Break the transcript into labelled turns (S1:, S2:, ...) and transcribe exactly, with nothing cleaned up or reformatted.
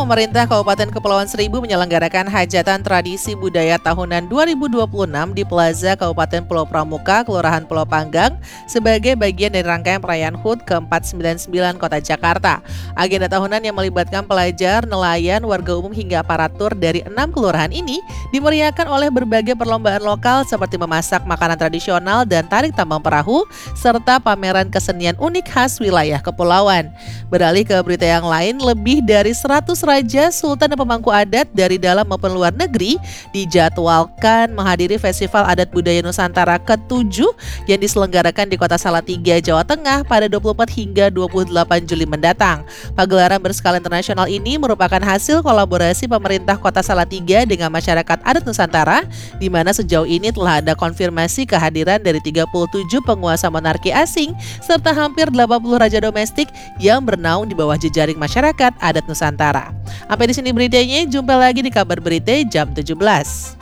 S1: Pemerintah Kabupaten Kepulauan Seribu menyelenggarakan hajatan tradisi budaya tahunan dua ribu dua puluh enam di Plaza Kabupaten Pulau Pramuka, Kelurahan Pulau Panggang, sebagai bagian dari rangkaian perayaan H U T ke empat ratus sembilan puluh sembilan Kota Jakarta. Agenda tahunan yang melibatkan pelajar, nelayan, warga umum hingga aparatur dari enam kelurahan ini dimeriahkan oleh berbagai perlombaan lokal seperti memasak makanan tradisional dan tarik tambang perahu, serta pameran kesenian unik khas wilayah kepulauan. Beralih ke berita yang lain, lebih dari seratus raja, sultan, dan pemangku adat dari dalam maupun luar negeri dijadwalkan menghadiri Festival Adat Budaya Nusantara ketujuh yang diselenggarakan di Kota Salatiga, Jawa Tengah pada dua puluh empat hingga dua puluh delapan Juli mendatang. Pagelaran berskala internasional ini merupakan hasil kolaborasi pemerintah Kota Salatiga dengan masyarakat adat Nusantara, di mana sejauh ini telah ada konfirmasi kehadiran dari tiga puluh tujuh penguasa monarki asing serta hampir delapan puluh raja domestik yang bernaung di bawah jejaring masyarakat adat Nusantara. Sampai di sini beritanya, jumpa lagi di kabar berita jam tujuh belas.